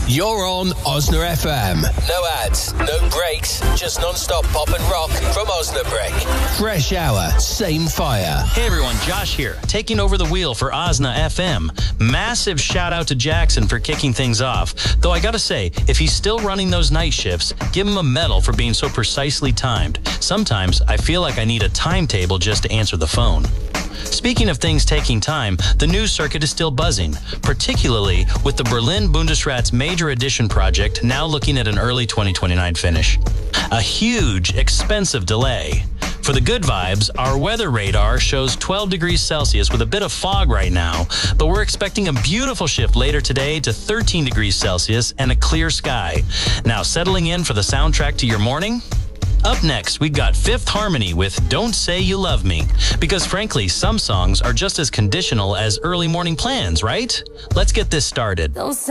You're on Osna FM. No ads, no breaks, just non-stop pop and rock from Osnabrück. Fresh hour, same fire. Hey everyone, Josh here, taking over the wheel for Osna FM. Massive shout out to Jackson for kicking things off. Though I gotta say, if he's still running those night shifts, give him a medal for being so precisely timed. Sometimes I feel like I need a timetable just to answer the phone. Speaking of things taking time, the news circuit is still buzzing, particularly with the Berlin Bundesrat's major edition project now looking at an early 2029 finish. A huge, expensive delay. For the good vibes, our weather radar shows 12 degrees Celsius with a bit of fog right now, but we're expecting a beautiful shift later today to 13 degrees Celsius and a clear sky. Now settling in for the soundtrack to your morning? Up next, we got Fifth Harmony with Don't Say You Love Me. Because frankly, some songs are just as conditional as early morning plans, right? Let's get this started.